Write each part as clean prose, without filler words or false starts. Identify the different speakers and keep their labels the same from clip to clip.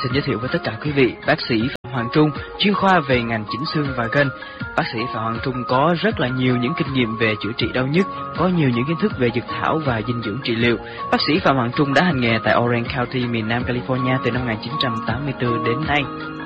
Speaker 1: Xin giới thiệu với tất cả quý vị, bác sĩ Phạm Hoàng Trung, chuyên khoa về ngành chỉnh xương và gân. Bác sĩ Phạm Hoàng Trung có rất là nhiều những kinh nghiệm về chữa trị đau nhức, có nhiều những kiến thức về dược thảo và dinh dưỡng trị liệu. Bác sĩ Phạm Hoàng Trung đã hành nghề tại Orange County, miền Nam California từ năm 1984 đến nay.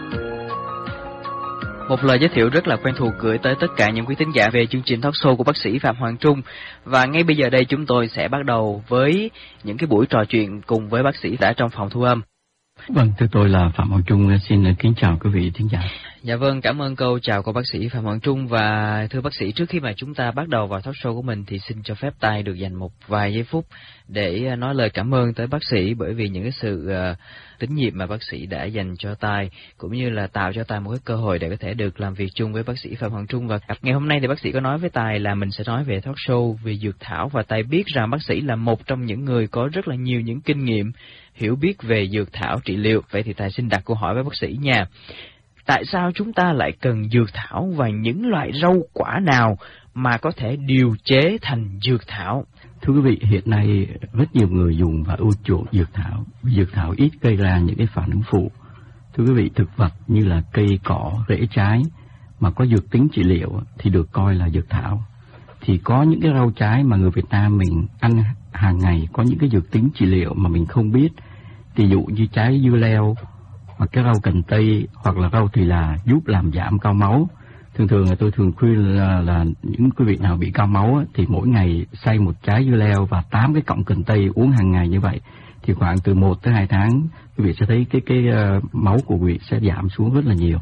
Speaker 1: Một lời giới thiệu rất là quen thuộc gửi tới tất cả những quý thính giả về chương trình talk show của bác sĩ Phạm Hoàng Trung. Và ngay bây giờ đây chúng tôi sẽ bắt đầu với những cái buổi trò chuyện cùng với bác sĩ đã trong phòng thu âm.
Speaker 2: Vâng, thưa tôi là Phạm Hoàng Trung, xin kính chào quý vị thính giả.
Speaker 1: Dạ vâng, cảm ơn câu chào của bác sĩ Phạm Hoàng Trung. Và thưa bác sĩ, trước khi mà chúng ta bắt đầu vào talk show của mình thì xin cho phép Tài được dành một vài giây phút để nói lời cảm ơn tới bác sĩ, bởi vì những cái sự tín nhiệm mà bác sĩ đã dành cho Tài, cũng như là tạo cho Tài một cái cơ hội để có thể được làm việc chung với bác sĩ Phạm Hoàng Trung. Và ngày hôm nay thì bác sĩ có nói với Tài là mình sẽ nói về talk show về dược thảo, và Tài biết rằng bác sĩ là một trong những người có rất là nhiều những kinh nghiệm, hiểu biết về dược thảo trị liệu. Vậy thì Tài xin đặt câu hỏi với bác sĩ nha. Tại sao chúng ta lại cần dược thảo và những loại rau quả nào mà có thể điều chế thành dược thảo?
Speaker 2: Thưa quý vị, hiện nay rất nhiều người dùng và ưa chuộng dược thảo. Dược thảo ít gây ra những cái phản ứng phụ. Thưa quý vị, thực vật như là cây cỏ, rễ trái mà có dược tính trị liệu thì được coi là dược thảo. Thì có những cái rau trái mà người Việt Nam mình ăn hàng ngày có những cái dược tính trị liệu mà mình không biết. Ví dụ như trái dưa leo, hoặc cái rau cần tây, hoặc là rau thì là giúp làm giảm cao máu. Thường là tôi thường khuyên là những quý vị nào bị cao máu thì mỗi ngày xay một trái dưa leo và 8 cái cọng cần tây uống hàng ngày như vậy, thì khoảng từ 1 tới 2 tháng quý vị sẽ thấy cái máu của quý vị sẽ giảm xuống rất là nhiều.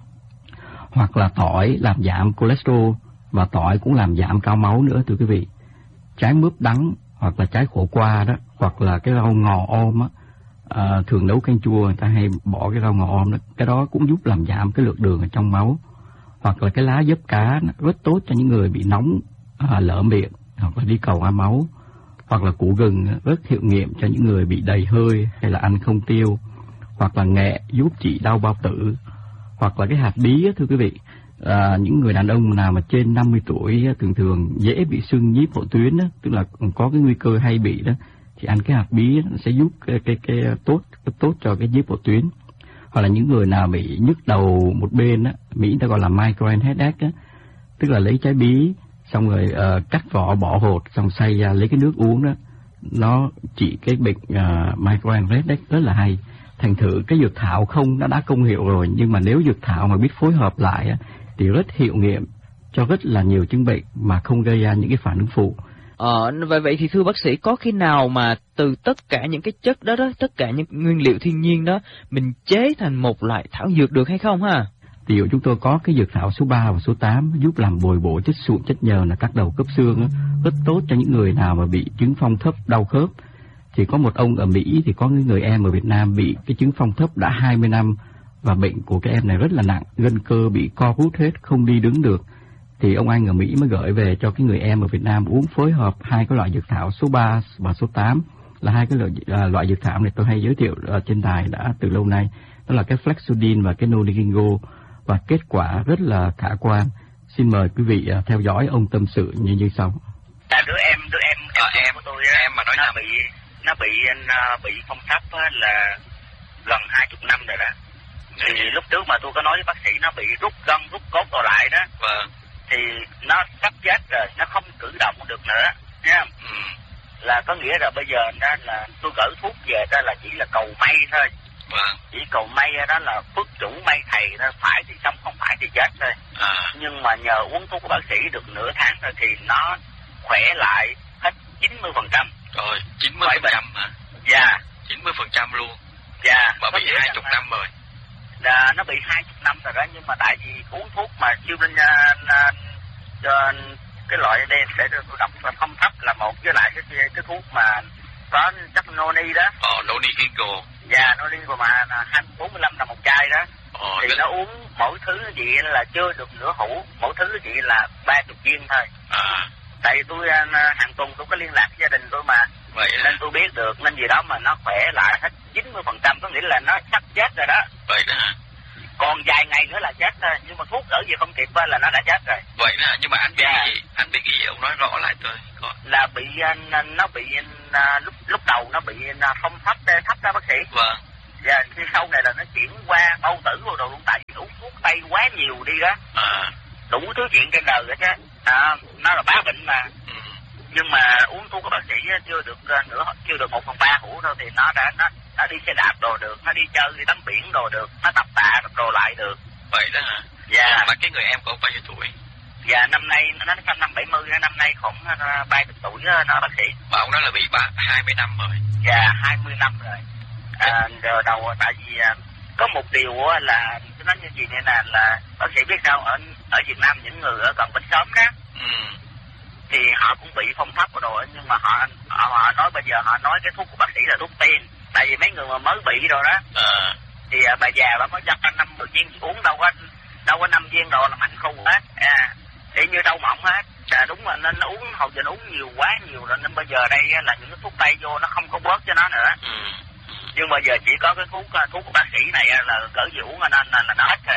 Speaker 2: Hoặc là tỏi làm giảm cholesterol, và tỏi cũng làm giảm cao máu nữa thưa quý vị. Trái mướp đắng hoặc là trái khổ qua đó, hoặc là cái rau ngò om á, thường nấu canh chua người ta hay bỏ cái rau ngò om đó, cái đó cũng giúp làm giảm cái lượng đường ở trong máu. Hoặc là cái lá dớp cá rất tốt cho những người bị nóng, lở miệng hoặc là đi cầu ra máu. Hoặc là củ gừng rất hiệu nghiệm cho những người bị đầy hơi hay là ăn không tiêu. Hoặc là nghệ giúp trị đau bao tử. Hoặc là cái hạt bí thưa quý vị, những người đàn ông nào mà trên 50 tuổi thường dễ bị sưng nhíp hộ tuyến đó, tức là có cái nguy cơ hay bị đó, thì ăn cái hạt bí nó sẽ giúp cái tốt cho cái nhíp hộ tuyến. Hoặc là những người nào bị nhức đầu một bên á, Mỹ ta gọi là migraine headache á, tức là lấy trái bí xong rồi cắt vỏ bỏ hột xong xay ra lấy cái nước uống đó, nó trị cái bệnh migraine headache rất là hay. Thành thử cái dược thảo không nó đã công hiệu rồi, nhưng mà nếu dược thảo mà biết phối hợp lại á, thì rất hiệu nghiệm cho rất là nhiều chứng bệnh mà không gây ra những cái phản ứng phụ.
Speaker 1: Vậy thì thưa bác sĩ, có khi nào mà từ tất cả những cái chất đó, tất cả những nguyên liệu thiên nhiên đó, mình chế thành một loại thảo dược được hay không ha?
Speaker 2: Ví dụ chúng tôi có cái dược thảo số 3 và số 8 giúp làm bồi bổ chất sụn, chất nhờn là các đầu khớp xương đó, rất tốt cho những người nào mà bị chứng phong thấp, đau khớp. Thì có một ông ở Mỹ thì có người em ở Việt Nam bị cái chứng phong thấp đã 20 năm, và bệnh của cái em này rất là nặng, gân cơ bị co rút hết, không đi đứng được. Thì ông anh ở Mỹ mới gửi về cho cái người em ở Việt Nam uống phối hợp hai cái loại dược thảo số 3 và số 8, là hai cái loại dược thảo này tôi hay giới thiệu trên đài đã từ lâu nay, đó là cái Flexudin và cái Noligingo, và kết quả rất là khả quan. Xin mời quý vị theo dõi ông tâm sự như sau.
Speaker 3: Đứa em của tôi em mà nói nó bị phong thấp là gần 20 năm rồi đó. Thì lúc trước mà tôi có nói với bác sĩ nó bị rút gân rút cốt đồ lại đó. Vâng. Thì nó sắp chết rồi, nó không cử động được nữa, nha. Là có nghĩa là bây giờ đó là tôi gửi thuốc về đó là chỉ là cầu may thôi. Vâng. Chỉ cầu may đó là phước chủ may thầy đó, phải thì xong không phải thì chết thôi. Nhưng mà nhờ uống thuốc của bác sĩ được nửa tháng rồi thì nó khỏe lại hết 90%.
Speaker 4: Rồi, 90% hả?
Speaker 3: Dạ.
Speaker 4: 90% luôn.
Speaker 3: Dạ.
Speaker 4: Mà bị 20 năm rồi.
Speaker 3: Là nó bị 20 năm rồi đó, nhưng mà tại vì uống thuốc mà siêu linh cái loại đây để tôi đọc là không thấp là một, với lại cái thuốc mà có chất noni đó.
Speaker 4: Nonigingo.
Speaker 3: Dạ, Nonigingo mà 45 là một chai đó. Thì nó uống mỗi thứ gì là chưa được nửa hũ, mỗi thứ gì là 30 viên thôi. Tại vì tôi hàng tuần tôi có liên lạc với gia đình tôi mà.
Speaker 4: Vậy
Speaker 3: nên tôi biết được, nên gì đó mà nó khỏe lại hết 90%, có nghĩa là nó sắp chết rồi đó.
Speaker 4: Vậy đó.
Speaker 3: Còn vài ngày nữa là chết thôi, nhưng mà thuốc đỡ gì không kịp là nó đã chết rồi.
Speaker 4: Vậy đó, nhưng mà anh biết cái gì? Anh biết cái gì? Ông nói rõ lại tôi.
Speaker 3: Là nó bị lúc đầu nó bị phong thấp đó bác sĩ.
Speaker 4: Vâng.
Speaker 3: Dạ, khi sau này là nó chuyển qua bao tử rồi luôn, tại vì uống thuốc tây quá nhiều đi đó. Đủ thứ chuyện trên đời hết chứ. Nó là bá bệnh mà. Nhưng mà uống thuốc của bác sĩ chưa được chưa được 1/3 hũ thôi thì nó đã đi xe đạp đồ được, nó đi chơi đi tắm biển đồ được, nó tập tạ đồ lại được.
Speaker 4: Vậy đó hả?
Speaker 3: Dạ.
Speaker 4: Mà cái người em của bao nhiêu tuổi?
Speaker 3: Dạ, năm nay nó sinh năm 70, năm nay khoảng 30 tuổi nó bác sĩ.
Speaker 4: Mà ông đó là bị 20 năm rồi.
Speaker 3: Dạ, 20 năm rồi. Rồi đầu tại vì có một điều là tôi nói như gì này là bác sĩ biết sao, ở Việt Nam những người ở gần Bến Xóm đó thì họ cũng bị phong thấp rồi, nhưng mà họ nói bây giờ họ nói cái thuốc của bác sĩ là thuốc tiên, tại vì mấy người mà mới bị rồi đó thì bà già bà mới cho anh 50 viên uống đâu có 5 viên đồ là mạnh khu hết, y như đau mỏng hết. Đúng rồi, nên nó uống hầu giờ nó uống quá nhiều rồi, nên bây giờ đây là những cái thuốc tây vô nó không có bớt cho nó nữa. Nhưng bây giờ chỉ có cái thuốc của bác sĩ này là cỡ gì uống nên là nó hết rồi.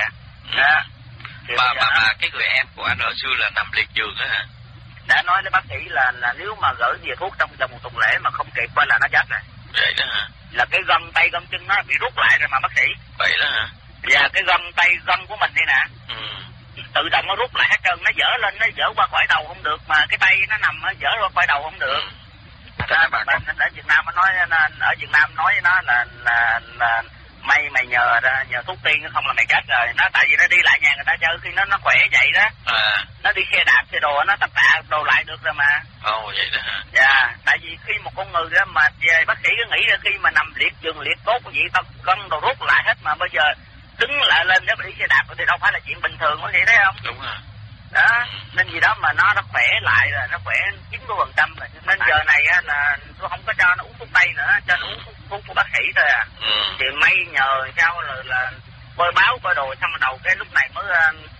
Speaker 4: Mà cái người em của anh hồi xưa là nằm liệt giường đó hả?
Speaker 3: Đã nói với bác sĩ là nếu mà gửi về thuốc trong vòng 1 tuần lễ mà không kịp là nó chết rồi.
Speaker 4: Vậy đó hả?
Speaker 3: Là cái gân tay gân chân nó bị rút lại rồi mà bác sĩ.
Speaker 4: Vậy đó hả?
Speaker 3: Dạ, cái gân của mình đây nè. Tự động nó rút lại hết trơn, nó dở lên, nó dở qua khỏi đầu không được, mà cái tay nó nằm nó dở qua khỏi đầu không được. Bên ở Việt Nam nói với nó là mày nhờ thuốc tiên không là mày chết rồi. Nó tại vì nó đi lại nhà người ta chơi khi nó khỏe vậy đó. Nó đi xe đạp xe đồ nó tập tạ đồ lại được rồi mà.
Speaker 4: Vậy đó hả?
Speaker 3: Dạ, tại vì khi một con người đó mà bác sĩ cứ nghĩ là khi mà nằm liệt giường liệt tốt cái gì tao cân đồ rút lại hết, mà bây giờ đứng lại lên để mà đi xe đạp thì đâu phải là chuyện bình thường, có gì thấy không?
Speaker 4: Đúng rồi.
Speaker 3: Đó, nên gì đó mà nó khỏe lại rồi, nó khỏe 90% rồi. Nên giờ này là tôi không có cho nó uống thuốc tây nữa, cho nó uống thuốc của bác sĩ thôi à. Thì may nhờ sao là coi báo coi đồ, xong rồi đầu cái lúc này mới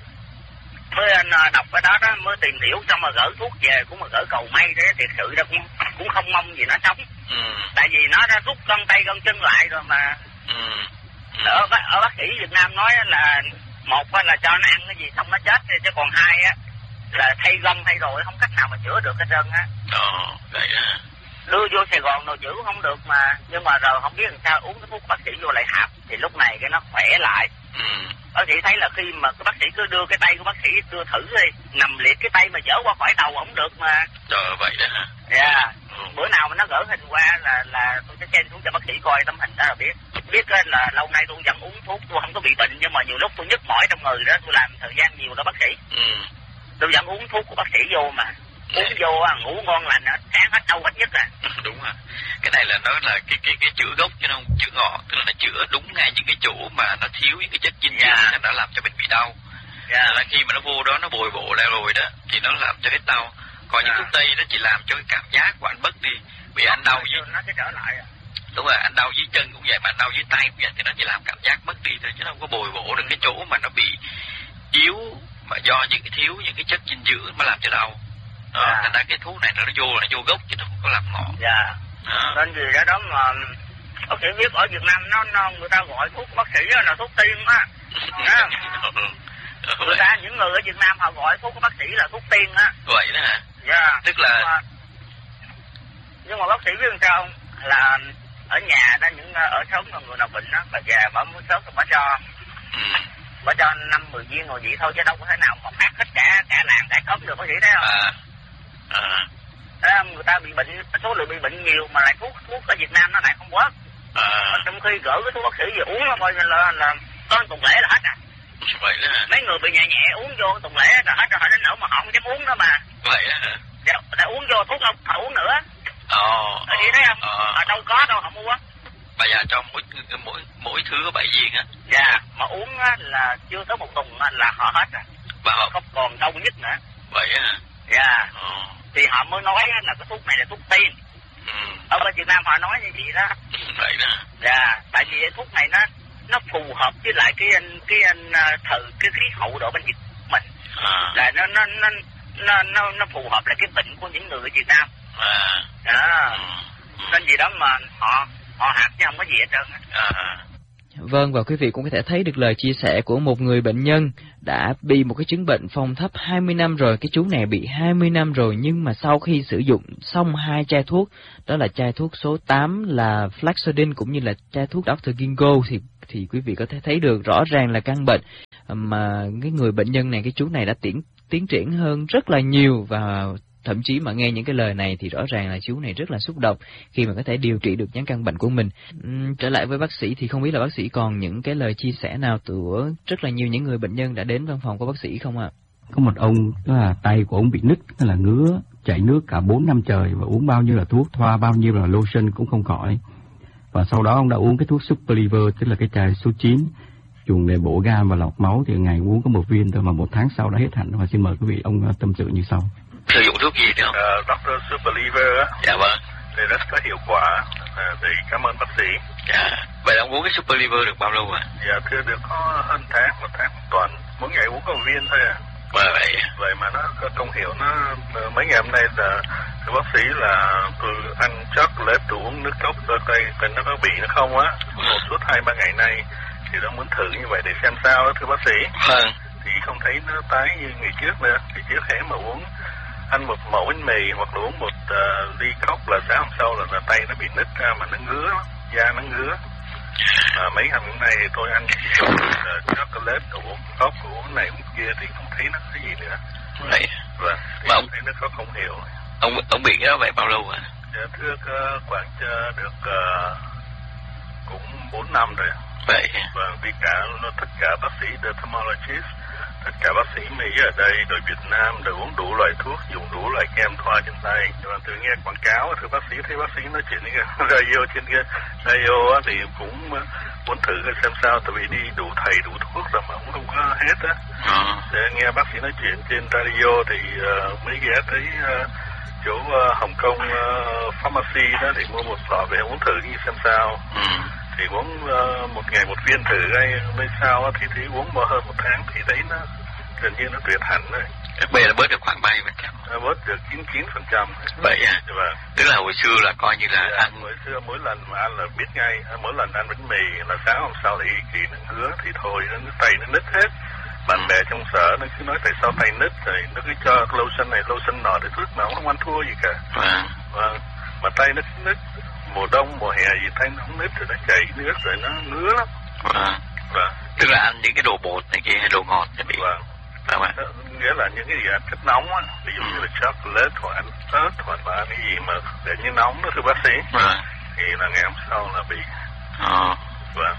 Speaker 3: đọc cái đó mới tìm hiểu, xong rồi gửi thuốc về cũng mà gửi cầu may thế, thiệt sự ra cũng không mong gì nó sống. Tại vì nó đã rút gân tay gân chân lại rồi mà. Ở bác sĩ Việt Nam nói là một là cho nó ăn cái gì xong nó chết, chứ còn hai là thay gân thay rồi không cách nào mà chữa được hết trơn á.
Speaker 4: Vậy á.
Speaker 3: Đưa vô Sài Gòn đồ chữa không được mà, nhưng mà rồi không biết làm sao uống cái thuốc bác sĩ vô lại hạp thì lúc này cái nó khỏe lại. Bác sĩ thấy là khi mà cái bác sĩ cứ đưa cái tay của bác sĩ đưa thử đi, nằm liệt cái tay mà dở qua khỏi đầu không được mà.
Speaker 4: Trời, vậy đó hả?
Speaker 3: Dạ. Bữa nào mà nó gửi hình qua là tôi sẽ xem xuống cho bác sĩ coi tấm hình đó là biết là lâu nay tôi vẫn uống thuốc, tôi không có bị bệnh, nhưng mà nhiều lúc tôi nhức mỏi trong người đó, tôi làm thời gian nhiều đó bác sĩ. Tôi vẫn uống thuốc của bác sĩ vô mà. Uống vô ngủ ngon lành, sáng hết đau hết nhất à.
Speaker 4: Đúng rồi. Cái này là nó là cái chữa gốc chứ không chữa ngọn, tức là nó chữa đúng ngay những cái chỗ mà nó thiếu những cái chất dinh dưỡng nó làm cho mình bị đau. Là khi mà nó vô đó nó bồi bổ lại rồi đó thì nó làm cho hết đau. Còn những thuốc tây nó chỉ làm cho cái cảm giác của anh bớt đi. Vì anh đau dưới
Speaker 3: nó sẽ trở lại.
Speaker 4: Đúng rồi, anh đau dưới chân cũng vậy, mà anh đau dưới tay cũng vậy, thì nó chỉ làm cảm giác mất đi thôi, chứ nó không có bồi bổ được cái chỗ mà nó bị yếu mà do những cái thiếu những cái chất dinh dưỡng mà làm cho đau. Thành ra cái thuốc này nó vô gốc chứ nó không có làm ngọn.
Speaker 3: Nên vì đó mà bác sĩ biết ở Việt Nam nó người ta gọi thuốc bác sĩ là thuốc tiên á. Những người ở Việt Nam họ gọi thuốc của bác sĩ là thuốc tiên á.
Speaker 4: Vậy đó hả? Tức là
Speaker 3: nhưng mà bác sĩ biết làm sao là ở nhà đó, những ở sống người nào bệnh đó, bà già bà muốn sớm thì bà cho 5-10 viên rồi vậy thôi, chứ đâu có thể nào mà phát hết cả làng cả xóm được, bác sĩ thấy không? Người ta bị bệnh, số lượng bị bệnh nhiều mà lại thuốc ở Việt Nam nó lại không bớt. Mà trong khi gửi cái thuốc bác sĩ về uống nó coi như là có tuần lễ là hết à.
Speaker 4: Vậy đó.
Speaker 3: Mấy người bị nhẹ uống vô tuần lễ là hết rồi, họ đến nỗi mà họ không dám uống nữa mà.
Speaker 4: Vậy á.
Speaker 3: Để uống vô thuốc không họ uống nữa. Chị thấy không? Đâu có đâu họ mua.
Speaker 4: Bà già cho mỗi thứ có 7 viên á.
Speaker 3: Dạ, mà uống á, là chưa tới 1 tuần là họ hết rồi. Và họ không còn đau nhất nữa.
Speaker 4: Vậy á.
Speaker 3: Dạ. Thì họ mới nói là cái thuốc này là thuốc tiên. Ở bên Việt Nam họ nói như vậy đó.
Speaker 4: Vậy đó.
Speaker 3: Dạ, tại vì thuốc này nó phù hợp với lại cái khí hậu độ bên Việt mình. Là nó phù hợp lại cái bệnh của những người ở Việt Nam. Nên gì đó mà họ hạt chứ không có gì hết trơn.
Speaker 1: Vâng, và quý vị cũng có thể thấy được lời chia sẻ của một người bệnh nhân đã bị một cái chứng bệnh phong thấp 20 năm rồi. Cái chú này bị 20 năm rồi, nhưng mà sau khi sử dụng xong 2 chai thuốc, đó là chai thuốc số 8 là Flaxodin cũng như là chai thuốc Dr. Ginkgo, thì quý vị có thể thấy được rõ ràng là căn bệnh mà cái người bệnh nhân này, cái chú này đã tiến triển hơn rất là nhiều, và thậm chí mà nghe những cái lời này thì rõ ràng là chú này rất là xúc động khi mà có thể điều trị được những căn bệnh của mình. Trở lại với bác sĩ thì không biết là bác sĩ còn những cái lời chia sẻ nào của rất là nhiều những người bệnh nhân đã đến văn phòng của bác sĩ không ạ?
Speaker 2: Có một ông đó là tay của ông bị nứt, tức là ngứa, chảy nước cả 4 năm trời và uống bao nhiêu là thuốc, thoa bao nhiêu là lotion cũng không khỏi. Và sau đó ông đã uống cái thuốc Super Liver, tức là cái chai số 9, dùng để bổ gan và lọc máu, thì ngày uống có 1 viên thôi mà 1 tháng sau đã hết hẳn. Và xin mời quý vị ông tâm sự như sau.
Speaker 4: Sử dụng thuốc gì nữa?
Speaker 3: Dr. Super Liver á.
Speaker 4: Dạ vâng.
Speaker 3: Thì rất có hiệu quả. Thì cảm ơn bác sĩ.
Speaker 4: Dạ. Vậy ông uống cái Super Liver được bao lâu ạ?
Speaker 3: Dạ thưa, được có hơn một tháng một tuần. Mỗi ngày uống có 1 viên thôi à. Vậy mà nó có công hiệu. Nó mấy ngày hôm nay là thưa bác sĩ là tôi ăn chocolate, tôi uống nước cốc, tôi coi nó có bị nó không á. Một suốt 2-3 ngày nay thì tôi muốn thử như vậy để xem sao đó thưa bác sĩ.
Speaker 4: Vâng.
Speaker 3: Thì không thấy nó tái như ngày trước nữa. Thì trước hễ mà ăn một mẩu bánh mì hoặc là uống một ly cốc là sáng hôm sau là tay nó bị nứt ra mà nó ngứa, da nó ngứa. Mấy hôm nay tôi ăn chocolate, uống cốc, uống này uống kia thì không thấy nó cái gì nữa.
Speaker 4: Vậy.
Speaker 3: Vâng.
Speaker 4: Mà ông
Speaker 3: thấy nó có không hiểu.
Speaker 4: Ông bị cái đó vậy bao lâu ạ?
Speaker 3: Dạ thưa, khoảng được cũng 4 năm rồi.
Speaker 4: Vậy.
Speaker 3: Vâng, vì tất cả bác sĩ dermatologist, tất cả bác sĩ Mỹ ở đây, đội Việt Nam đều uống đủ loại thuốc, dùng đủ loại kem thoa trên tay. Và từ nghe quảng cáo thì bác sĩ thấy bác sĩ nói chuyện cái radio trên cái radio thì cũng muốn thử xem sao, tại vì đi đủ thầy đủ thuốc rồi mà cũng không có hết á. Để nghe bác sĩ nói chuyện trên radio thì mới ghé tới chỗ Hồng Kông pharmacy đó thì mua một lọ về uống thử như xem sao. Thì uống 1 ngày 1 viên thử ngay sau thì thấy uống hơn 1 tháng thì thấy nó gần như nó tuyệt hẳn rồi.
Speaker 4: Bây giờ là bớt được khoảng bao nhiêu %?
Speaker 3: Nó bớt được 99%.
Speaker 4: Vậy à?
Speaker 3: Vâng.
Speaker 4: Tức là hồi xưa là coi như là ăn.
Speaker 3: Hồi xưa mỗi lần mà ăn là biết ngay, mỗi lần ăn bánh mì là sáng hôm sau thì nó ngứa thì thôi, nó tay nó nứt hết. Bạn bè trong sở nó cứ nói tại sao tay nứt, rồi nó cứ cho lotion này lotion nọ để thuốc mà không ăn thua gì cả. Vâng. Mà tay nó nứt, mùa đông mùa hè gì tay nó nứt rồi nó chảy nước rồi nó ngứa lắm. Vâng.
Speaker 4: Tức là ăn những cái đồ bột này kia hay đồ ngọt thì bị.
Speaker 3: Vâng. Nghĩa là những cái gì chất nóng á, ví dụ như là chocolate hoặc ăn ớt hoặc là ăn cái gì mà để như nóng đó thưa bác sĩ. Thì là ngày hôm sau là bị. Vâng.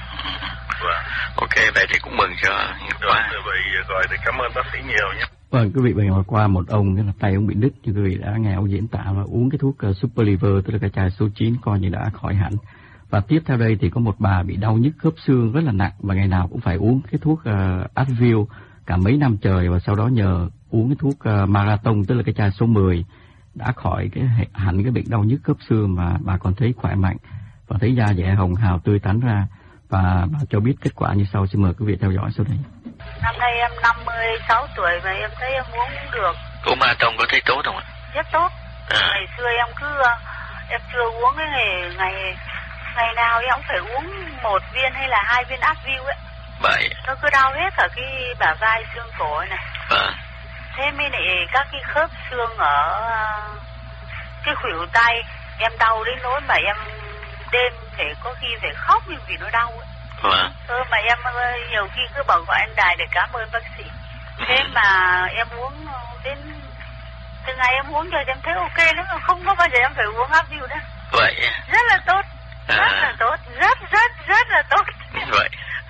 Speaker 4: Ok, vậy thì cũng mừng cho hiệu quả.
Speaker 3: Vậy rồi thì cảm ơn bác sĩ nhiều nhé.
Speaker 2: Vâng, quý vị vừa nghe qua một ông cái là tay ông bị đứt, như quý vị đã nghe ông diễn tả, và uống cái thuốc Super Liver, tức là cái chai số 9 coi như đã khỏi hẳn. Và tiếp theo đây thì có một bà bị đau nhức khớp xương rất là nặng và ngày nào cũng phải uống cái thuốc Advil cả mấy năm trời, và sau đó nhờ uống cái thuốc Marathon, tức là cái chai số 10 đã khỏi hẳn cái bệnh đau nhức khớp xương, mà bà còn thấy khỏe mạnh và thấy da dẻ hồng hào tươi tắn ra. Và bà cho biết kết quả như sau, xin mời quý vị theo dõi sau đây.
Speaker 5: Năm nay em 56 tuổi và em thấy em uống được.
Speaker 4: Uống Marathon có thấy tốt không ạ?
Speaker 5: Rất tốt. Ngày xưa em chưa uống cái ngày nào em cũng phải uống 1 viên hay là 2 viên Advil ấy.
Speaker 4: Vậy.
Speaker 5: Nó cứ đau hết cả cái bả vai xương cổ này. Thế mới lại các cái khớp xương ở cái khuỷu tay em đau đến nỗi mà em đêm có khi phải khóc vì nó đau ấy. Mà em nhiều khi cứ bảo gọi anh Đài để cảm ơn bác sĩ. Thế mà em uống đến từ ngày em uống rồi em thấy ok lắm, không có bao giờ em phải uống Advil nữa.
Speaker 4: Vậy.
Speaker 5: Rất là tốt. Rất là tốt, rất là tốt.
Speaker 4: Vậy.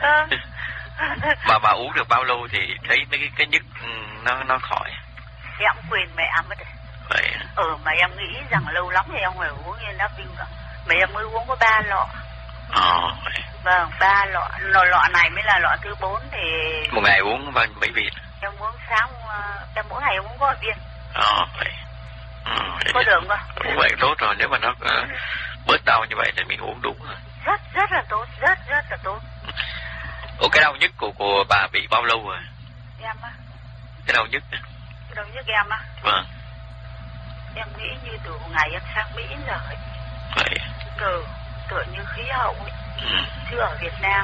Speaker 4: Mà bà uống được bao lâu thì thấy mấy cái nhức nó khỏi?
Speaker 5: Em quên mẹ mất rồi.
Speaker 4: Vậy.
Speaker 5: Mà em nghĩ rằng lâu lắm thì em phải uống Advil rồi. Mà em mới uống có 3 lọ.
Speaker 4: Vậy.
Speaker 5: Vâng, 3 lọ. Lọ này mới là lọ thứ 4 thì...
Speaker 4: Một ngày uống bao nhiêu viên?
Speaker 5: Em uống sáng, em mỗi ngày em uống có 1 viên.
Speaker 4: Vậy.
Speaker 5: Có được không?
Speaker 4: Uống vậy tốt rồi, nếu mà nó bớt đau như vậy thì mình uống đúng rồi.
Speaker 5: Rất là tốt, rất là tốt.
Speaker 4: Cái đau nhức của bà bị bao lâu rồi?
Speaker 5: Em á?
Speaker 4: Cái đau nhức.
Speaker 5: Cái đau nhức em á?
Speaker 4: Vâng.
Speaker 5: Em nghĩ như từ ngày em sang Mỹ rồi.
Speaker 4: Vậy.
Speaker 5: Tựa như khí hậu ấy. Chứ ở Việt Nam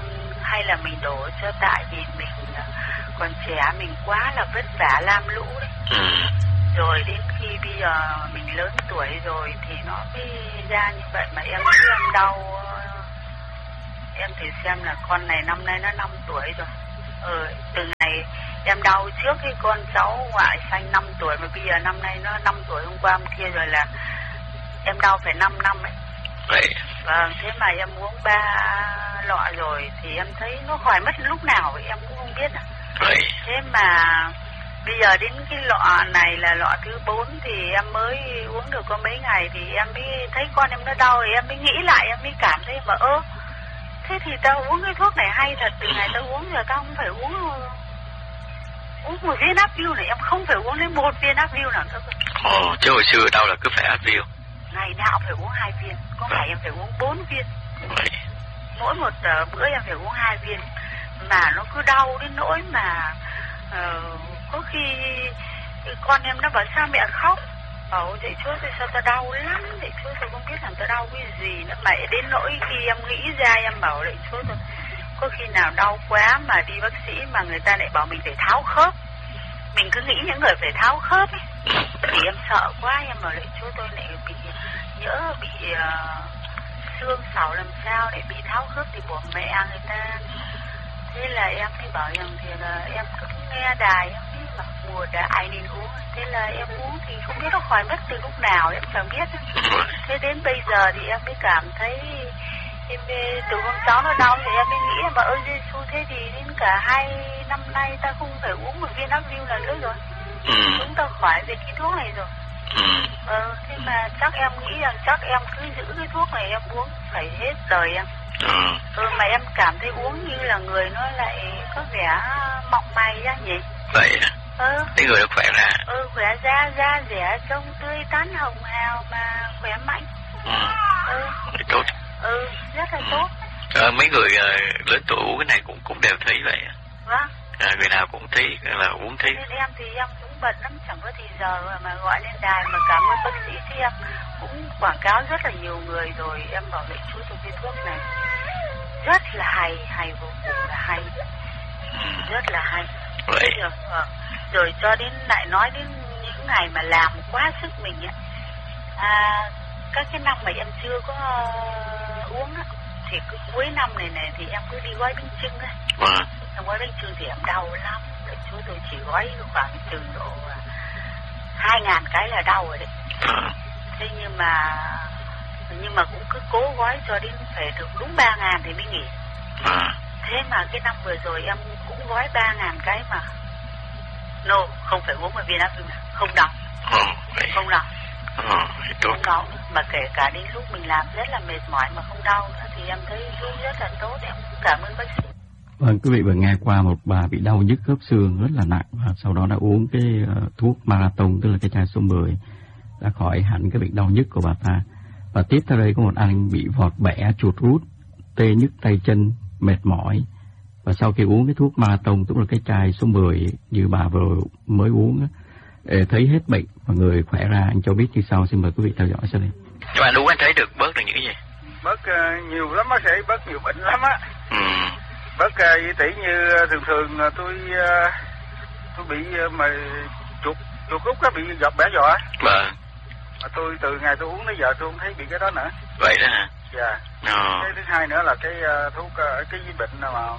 Speaker 5: hay là mình đổ cho tại vì mình còn trẻ, mình quá là vất vả lam lũ đấy. Rồi đến khi bây giờ mình lớn tuổi rồi thì nó mới ra như vậy, mà em nghĩ em đau. Em thì xem là con này năm nay nó 5 tuổi rồi. Từ ngày em đau trước cái con cháu ngoại sanh 5 tuổi, mà bây giờ năm nay nó 5 tuổi, hôm qua hôm kia rồi là em đau phải 5 năm ấy.
Speaker 4: Vậy.
Speaker 5: Vâng, thế mà em uống 3 lọ rồi thì em thấy nó khỏi mất lúc nào vậy em cũng không biết à.
Speaker 4: Vậy.
Speaker 5: Thế mà bây giờ đến cái lọ này là lọ thứ 4 thì em mới uống được có mấy ngày thì em mới thấy con em nó đau, thì em mới nghĩ lại, em mới cảm thấy mà thế thì tao uống cái thuốc này hay thật, từ ngày tao uống giờ tao không phải uống một viên Advil này, em không phải uống đến 1 viên Advil nào nữa.
Speaker 4: Chứ hồi xưa đau là cứ phải Advil.
Speaker 5: Ngày nào phải uống 2 viên, có ngày em phải uống 4 viên.
Speaker 4: Vậy.
Speaker 5: Mỗi một bữa em phải uống 2 viên, mà nó cứ đau đến nỗi mà có khi con em nó bảo sao mẹ khóc, bảo dậy chú tôi sao tao đau lắm, dậy chú tôi không biết là tao đau cái gì nữa, mà đến nỗi khi em nghĩ ra em bảo dậy chú tôi có khi nào đau quá mà đi bác sĩ mà người ta lại bảo mình phải tháo khớp. Mình cứ nghĩ những người phải tháo khớp ấy, thì em sợ quá, em bảo dậy chú tôi lại bị xương sẩu làm sao để bị tháo khớp thì của mẹ người ta. Thế là em mới bảo rằng thì là em cứ nghe đài, em biết mà mùa đại nên uống. Thế là em uống thì không biết nó khỏi mất từ lúc nào, em chẳng biết. Thế đến bây giờ thì em mới cảm thấy em từ hôm cháu nó đau thì em mới nghĩ là ơi Giê-xu, thế thì đến cả 2 năm nay ta không phải uống một viên Advil nào nữa rồi. Chúng ta khỏi về cái thuốc này rồi. Thế mà chắc em nghĩ rằng chắc em cứ giữ cái thuốc này em uống phải hết đời em. Mà em cảm thấy uống như là người nó lại có vẻ mọng mày ra nhỉ.
Speaker 4: Vậy à? Cái người nó khỏe ra.
Speaker 5: Khỏe ra, da rẻ, trông tươi tắn hồng hào mà khỏe mạnh.
Speaker 4: Tốt.
Speaker 5: Rất là tốt.
Speaker 4: Mấy người lớn tuổi uống cái này cũng đều thấy vậy.
Speaker 5: Vâng.
Speaker 4: Người nào cũng thấy là uống thấy.
Speaker 5: Nên em thì em cũng bận lắm, chẳng có thì giờ mà gọi lên đài mà cảm ơn bác sĩ thì em cũng quảng cáo rất là nhiều người rồi. Em bảo vệ chú tôi cái thuốc này rất là hay vô cùng là hay, rất là hay.
Speaker 4: Vậy.
Speaker 5: Rồi cho đến lại nói đến những ngày mà làm quá sức mình ấy. Các cái năm mà em chưa có uống á, thì cứ cuối năm này thì em cứ đi gói bánh chưng ấy. Em gói bánh chưng thì em đau lắm. Để chú tôi chỉ gói khoảng chừng độ 2.000 cái là đau rồi đấy. Thế nhưng mà cũng cứ cố gói cho đến phải được đúng 3.000 thì mới nghỉ. Thế mà cái năm vừa rồi em cũng gói 3.000 cái mà không phải uống một viên Advil nào, không đau. Không đau. Không đau, mà kể cả đến lúc mình làm rất là mệt mỏi mà không đau nữa thì em thấy thuốc rất là tốt. Em cũng cảm ơn bác sĩ.
Speaker 2: Vâng, quý vị vừa nghe qua một bà bị đau nhức khớp xương rất là nặng và sau đó đã uống cái thuốc Marathon, tức là cái chai số 10, đã khỏi hẳn cái bệnh đau nhức của bà ta. Và tiếp theo đây có một anh bị vọt bẻ, chuột rút, tê nhức tay chân, mệt mỏi. Và sau khi uống cái thuốc Marathon, tức là cái chai số 10 như bà vừa mới uống, thấy hết bệnh và người khỏe ra. Anh cho biết như sau, xin mời quý vị theo dõi sau đây.
Speaker 4: Các bạn uống anh thấy được bớt được những cái gì?
Speaker 6: Bớt nhiều lắm bác sĩ, bớt nhiều bệnh lắm á. Bớt tỷ như thường tôi bị mà chuột rút á, bị bẻ giò á.
Speaker 4: Vâng.
Speaker 6: Mà tôi từ ngày tôi uống đến giờ tôi không thấy bị cái đó nữa.
Speaker 4: Vậy đó hả?
Speaker 6: Dạ. Cái thứ hai nữa là cái thuốc cái bệnh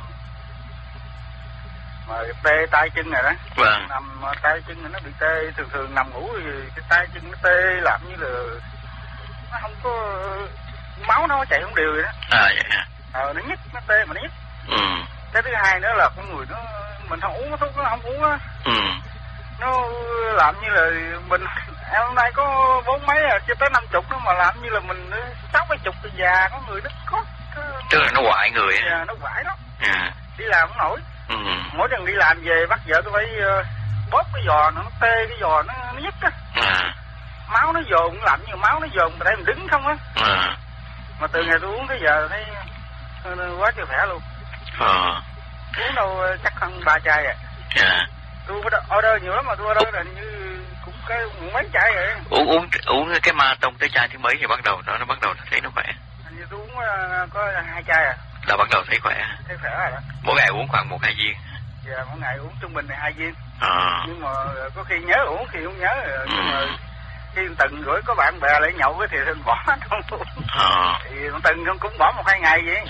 Speaker 6: mà tê tay chân này đó.
Speaker 4: Vâng.
Speaker 6: Nằm tay chân nó bị tê, thường nằm ngủ thì cái tay chân nó tê làm như là nó không có máu nó chạy không đều vậy đó.
Speaker 4: Vậy hả?
Speaker 6: Nó nhức, nó tê mà nó nhức. Cái thứ hai nữa là con người nó mình không uống thuốc nó không uống á. Nó làm như là mình em hôm nay có 40 mấy cho tới 50 nữa mà làm như là mình 60 cái già, có người nó có
Speaker 4: tức là nó quại người.
Speaker 6: Dạ, nó quại đó. Đi làm không nổi. Mỗi lần đi làm về bắt vợ tôi phải bóp cái giò nó tê, cái giò nó nhức á. Máu nó dồn, làm như máu nó dồn mà thấy mình đứng không á. Mà từ ngày tôi uống tới giờ thấy quá trời khỏe luôn. Uống đâu chắc hơn 3 chai rồi. Tôi order nhiều lắm mà tôi order là như cũng cái mấy chai rồi.
Speaker 4: Uống cái Marathon tới chai thứ mấy thì bắt đầu nó thấy nó khỏe.
Speaker 6: Hình như tôi uống có 2 chai à.
Speaker 4: đã bắt đầu thấy khỏe.
Speaker 6: Thấy khỏe rồi đó.
Speaker 4: Mỗi ngày uống khoảng 1-2 viên.
Speaker 6: Dạ, mỗi ngày uống trung bình là 2 viên. Nhưng mà có khi nhớ uống, khi không nhớ. Nhưng mà khi từng gửi có bạn bè lại nhậu thì bỏ không uống. Thì từng cũng bỏ 1-2 ngày vậy.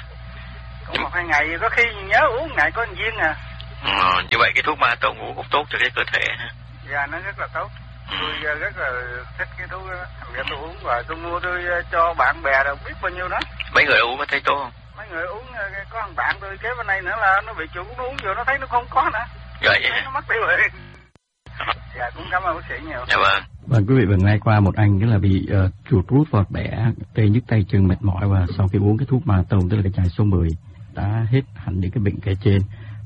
Speaker 6: Cũng 1-2 ngày, có khi nhớ uống ngày có 1 viên à.
Speaker 4: Như vậy cái thuốc Marathon uống cũng tốt cho cái cơ thể ha.
Speaker 6: Dạ, nó rất là tốt. Tôi rất là thích cái thuốc đó. Tôi uống và tôi mua tôi cho bạn bè đâu biết bao nhiêu đó.
Speaker 4: Mấy người uống có thấy tốt không?
Speaker 6: Mấy người uống, có thằng bạn tôi kế bên này nữa là nó bị chủ nó uống vô nó thấy nó không có nữa.
Speaker 4: Vậy
Speaker 6: nó mất tiêu rồi. Dạ, cũng cảm ơn bác sĩ nhiều.
Speaker 4: Dạ vâng.
Speaker 2: Vâng, quý vị vừa nghe qua một anh đó là bị chuột rút vọt bẻ, tê nhức tay chân mệt mỏi, và sau khi uống cái thuốc Marathon tức là cái chai số 10 đã hết hẳn những cái bệnh kể trên.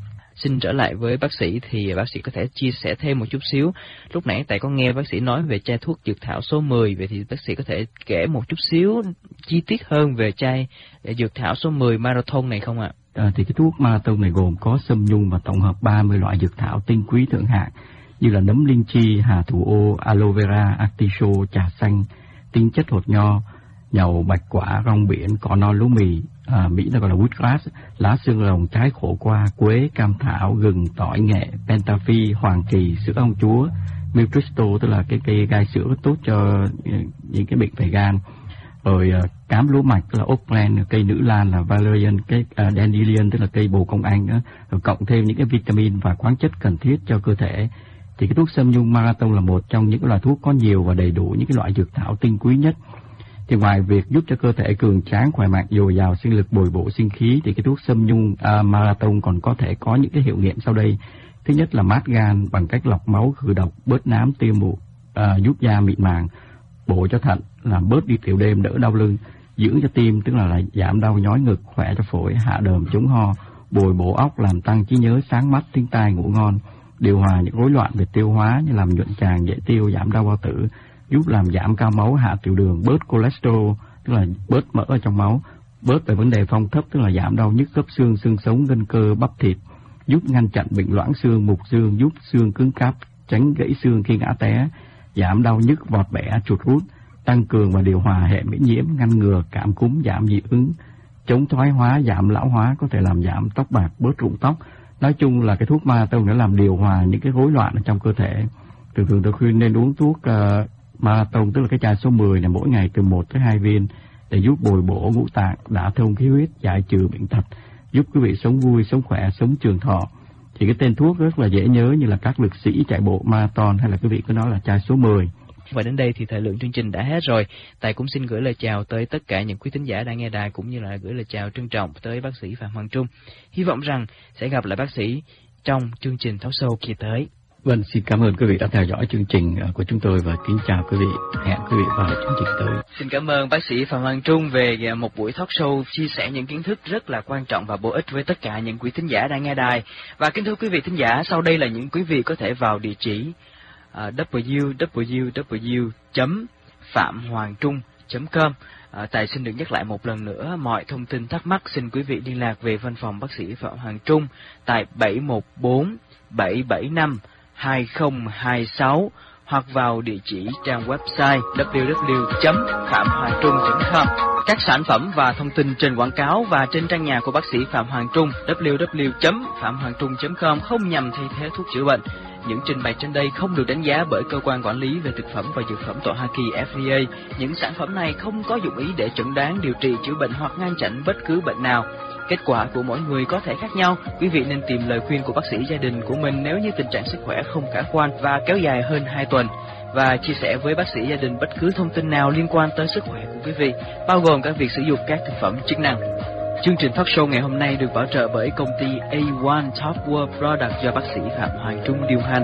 Speaker 1: Xin trở lại với bác sĩ thì bác sĩ có thể chia sẻ thêm một chút xíu. Lúc nãy tại có nghe bác sĩ nói về chai thuốc dược thảo số 10, vậy thì bác sĩ có thể kể một chút xíu chi tiết hơn về chai dược thảo số 10 Marathon này không ạ?
Speaker 2: Thì cái thuốc Marathon này gồm có sâm nhung và tổng hợp 30 loại dược thảo tinh quý thượng hạng như là nấm linh chi, hà thủ ô, aloe vera, artichoke, trà xanh, tinh chất hột nho, nhầu, bạch quả, rong biển, cỏ non lúa mì, Mỹ nó gọi là woodgrass, lá xương rồng, trái khổ qua, quế, cam thảo, gừng, tỏi, nghệ, pentaphi, hoàng kỳ, sữa ong chúa, miltristo tức là cái cây gai sữa rất tốt cho những cái bệnh về gan. Rồi cám lúa mạch tức là oakland, cây nữ lan là valerian, cái dandelion tức là cây bồ công anh nữa, rồi cộng thêm những cái vitamin và khoáng chất cần thiết cho cơ thể. Thì cái thuốc sâm nhung Marathon là một trong những loại thuốc có nhiều và đầy đủ những cái loại dược thảo tinh quý nhất. Thì ngoài việc giúp cho cơ thể cường tráng, khỏe mạnh, dồi dào sinh lực, bồi bổ sinh khí, thì cái thuốc sâm nhung Marathon còn có thể có những cái hiệu nghiệm sau đây. Thứ nhất là mát gan bằng cách lọc máu, khử độc, bớt nám, tiêu mụn, giúp da mịn màng, bổ cho thận, làm bớt đi tiểu đêm, đỡ đau lưng, dưỡng cho tim tức là giảm đau nhói ngực, khỏe cho phổi, hạ đờm, chống ho, bồi bổ óc, làm tăng trí nhớ, sáng mắt, tiếng tai, ngủ ngon, điều hòa những rối loạn về tiêu hóa như làm nhuận tràng, dễ tiêu, giảm đau bao tử, giúp làm giảm cao máu, hạ tiểu đường, bớt cholesterol tức là bớt mỡ ở trong máu, bớt về vấn đề phong thấp tức là giảm đau nhức khớp xương, xương sống, gân cơ, bắp thịt, giúp ngăn chặn bệnh loãng xương, mục xương, giúp xương cứng cáp, tránh gãy xương khi ngã té, giảm đau nhức, vọt bẻ, chuột rút, tăng cường và điều hòa hệ miễn nhiễm, ngăn ngừa cảm cúm, giảm dị ứng, chống thoái hóa, giảm lão hóa, có thể làm giảm tóc bạc, bớt rụng tóc. Nói chung là cái thuốc Marathon để làm điều hòa những cái rối loạn ở trong cơ thể. Thường tôi khuyên nên uống thuốc Marathon tức là cái chai số 10 này mỗi ngày từ 1 tới 2 viên để giúp bồi bổ ngũ tạng, đả thông khí huyết, giải trừ bệnh tật, giúp quý vị sống vui, sống khỏe, sống trường thọ. Thì cái tên thuốc rất là dễ nhớ như là các lực sĩ chạy bộ marathon, hay là quý vị cứ nói là chai số 10.
Speaker 1: Và đến đây thì thời lượng chương trình đã hết rồi. Tài cũng xin gửi lời chào tới tất cả những quý thính giả đang nghe đài, cũng như là gửi lời chào trân trọng tới bác sĩ Phạm Hoàng Trung. Hy vọng rằng sẽ gặp lại bác sĩ trong chương trình talk show kỳ tới.
Speaker 2: Vâng, xin cảm ơn quý vị đã theo dõi chương trình của chúng tôi và kính chào quý vị. Hẹn quý vị vào chương trình tới.
Speaker 1: Xin cảm ơn bác sĩ Phạm Hoàng Trung về một buổi talk show chia sẻ những kiến thức rất là quan trọng và bổ ích với tất cả những quý thính giả đang nghe đài. Và kính thưa quý vị thính giả, sau đây là những quý vị có thể vào địa chỉ www.phạm-hoàng-trung.com. Tài xin được nhắc lại một lần nữa, mọi thông tin thắc mắc xin quý vị liên lạc về văn phòng bác sĩ Phạm Hoàng Trung tại 714 775 2026 hoặc vào địa chỉ trang website www.phạm-hoàng-trung.com. Các sản phẩm và thông tin trên quảng cáo và trên trang nhà của bác sĩ Phạm Hoàng Trung www.phạm-hoàng-trung.com không nhằm thay thế thuốc chữa bệnh. Những trình bày trên đây không được đánh giá bởi cơ quan quản lý về thực phẩm và dược phẩm tại Hoa Kỳ FDA. Những sản phẩm này không có dụng ý để chẩn đoán, điều trị, chữa bệnh hoặc ngăn chặn bất cứ bệnh nào. Kết quả của mỗi người có thể khác nhau. Quý vị nên tìm lời khuyên của bác sĩ gia đình của mình nếu như tình trạng sức khỏe không khả quan và kéo dài hơn 2 tuần. Và chia sẻ với bác sĩ gia đình bất cứ thông tin nào liên quan tới sức khỏe của quý vị, bao gồm các việc sử dụng các thực phẩm chức năng. Chương trình talk show ngày hôm nay được bảo trợ bởi công ty A1 Top World Product do bác sĩ Phạm Hoàng Trung điều hành.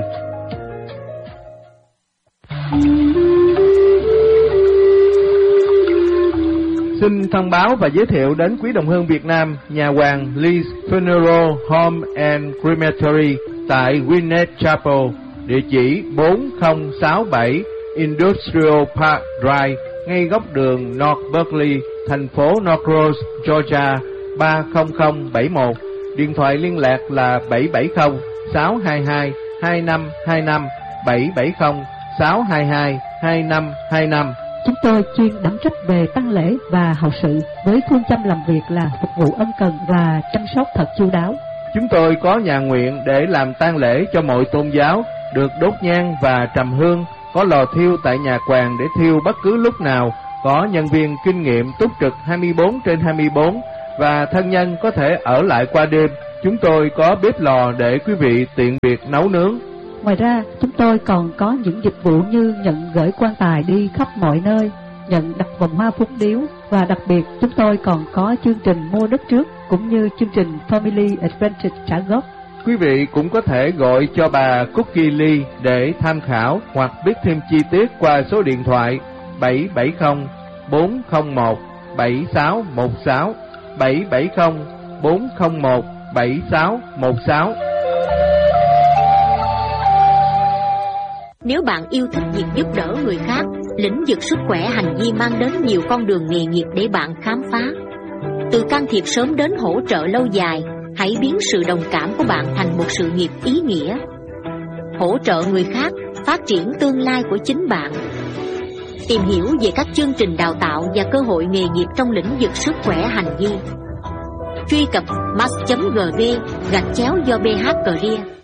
Speaker 7: Xin thông báo và giới thiệu đến quý đồng hương Việt Nam nhà hoàng Lee's Funeral Home and Crematory tại Gwinnett Chapel, địa chỉ 4067 Industrial Park Drive, ngay góc đường North Berkeley, thành phố North Rose, Georgia 30071. Điện thoại liên lạc là 770 622 2525, 770 622 2525.
Speaker 8: chúng tôi chuyên đảm trách về tang lễ và hậu sự, với phương châm làm việc là phục vụ ân cần và chăm sóc thật chu đáo.
Speaker 7: Chúng tôi có nhà nguyện để làm tang lễ cho mọi tôn giáo, được đốt nhang và trầm hương, có lò thiêu tại nhà quàng để thiêu bất cứ lúc nào, có nhân viên kinh nghiệm túc trực 24/24 và thân nhân có thể ở lại qua đêm. Chúng tôi có bếp lò để quý vị tiện việc nấu nướng.
Speaker 8: Ngoài ra, chúng tôi còn có những dịch vụ như nhận gửi quan tài đi khắp mọi nơi, nhận đặt vòng hoa phúng điếu, và đặc biệt chúng tôi còn có chương trình mua đất trước cũng như chương trình Family Advantage trả góp.
Speaker 7: Quý vị cũng có thể gọi cho bà Cookie Lee để tham khảo hoặc biết thêm chi tiết qua số điện thoại 770 401 7616 770 401 7616.
Speaker 9: Nếu bạn yêu thích việc giúp đỡ người khác, lĩnh vực sức khỏe hành vi mang đến nhiều con đường nghề nghiệp để bạn khám phá. Từ can thiệp sớm đến hỗ trợ lâu dài, hãy biến sự đồng cảm của bạn thành một sự nghiệp ý nghĩa. Hỗ trợ người khác, phát triển tương lai của chính bạn. Tìm hiểu về các chương trình đào tạo và cơ hội nghề nghiệp trong lĩnh vực sức khỏe hành vi. Truy cập mass.gv/do BH Career.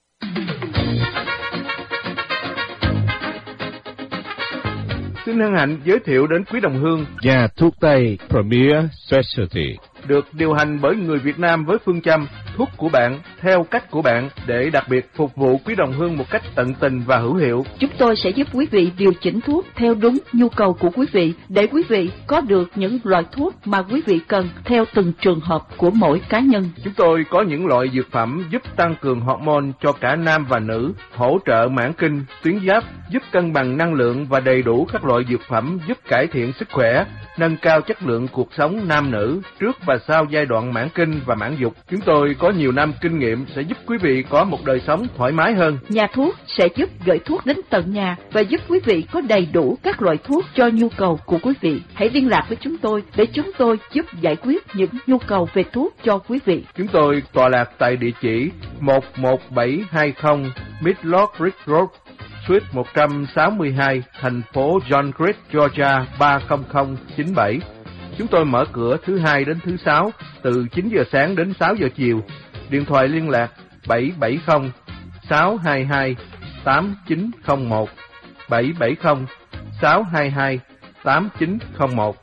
Speaker 7: Xin hân hạnh giới thiệu đến quý đồng hương
Speaker 10: Nhà thuốc Tây Premier Specialty,
Speaker 7: được điều hành bởi người Việt Nam với phương châm thuốc của bạn theo cách của bạn, để đặc biệt phục vụ quý đồng hương một cách tận tình và hữu hiệu.
Speaker 8: Chúng tôi sẽ giúp quý vị điều chỉnh thuốc theo đúng nhu cầu của quý vị, để quý vị có được những loại thuốc mà quý vị cần theo từng trường hợp của mỗi cá nhân.
Speaker 7: Chúng tôi có những loại dược phẩm giúp tăng cường hormone cho cả nam và nữ, hỗ trợ mãn kinh, tuyến giáp, giúp cân bằng năng lượng và đầy đủ các loại dược phẩm giúp cải thiện sức khỏe, nâng cao chất lượng cuộc sống nam nữ trước và sau giai đoạn mãn kinh và mãn dục. Chúng tôi có nhiều năm kinh nghiệm sẽ giúp quý vị có một đời sống thoải mái hơn.
Speaker 8: Nhà thuốc sẽ giúp gửi thuốc đến tận nhà và giúp quý vị có đầy đủ các loại thuốc cho nhu cầu của quý vị. Hãy liên lạc với chúng tôi để chúng tôi giúp giải quyết những nhu cầu về thuốc cho quý vị.
Speaker 7: Chúng tôi tọa lạc tại địa chỉ 11720 Midlothian Road, Suite 162, thành phố John Creek, Georgia 30097. Chúng tôi mở cửa thứ Hai đến thứ Sáu từ 9 giờ sáng đến 6 giờ chiều. Điện thoại liên lạc 770 622 8901 770 622 8901.